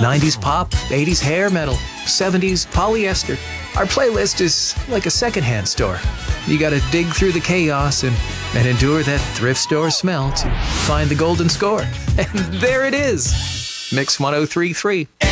90s pop, 80s hair metal, 70s polyester. Our playlist is like a secondhand store. You gotta dig through the chaos and endure that thrift store smell to find the golden score. And there it is. Mix 1033.